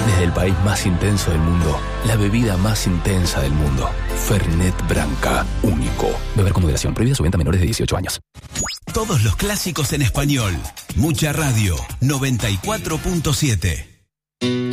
Desde el país más intenso del mundo, la bebida más intensa del mundo. Fernet Branca, único. Beber con moderación. Prohibida su venta a menores de 18 años. Todos los clásicos en español. Mucha Radio, 94.7.